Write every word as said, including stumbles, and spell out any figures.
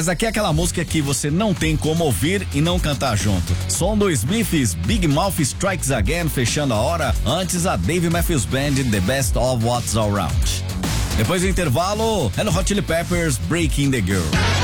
Essa aqui é aquela música que você não tem como ouvir e não cantar junto. Som do Smiths, Big Mouth Strikes Again, fechando a hora. Antes a Dave Matthews Band, The Best of What's Around. Depois do intervalo, Red Hot Chili Peppers, Breaking the Girl.